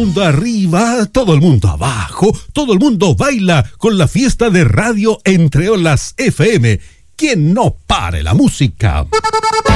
mundo arriba, todo el mundo abajo, todo el mundo baila con la fiesta de Radio Entre Olas FM. ¡Que no pare la música!